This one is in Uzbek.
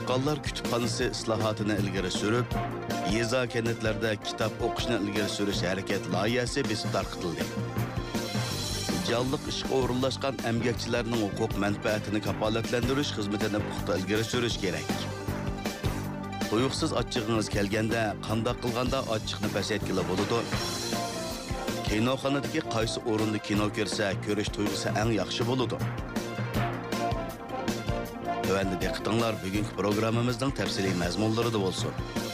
Dehqonlar kütüphanesi islohotini ilgari surib, yeza kentlarda kitob o'qishni ilgari surish harakat loyihasi besib tarqatildi. Jonliq ishga o'rinlashgan emgakchilarning huquq manfaatini kafolatlantirish xizmatini puxta ilgari surish kerak. Tuyuqsiz achchig'ingiz kelganda qanday qilganda achchiqni pasaytgila bo'ladi? Kinoxonadagi qaysi o'rinda kino ko'rsa, ko'rish tuyg'usi eng yaxshi bo'ladi? Tövəndə diqqətinizlər bugünkü proqramımızın təfsili məzmunlarıdır olsun.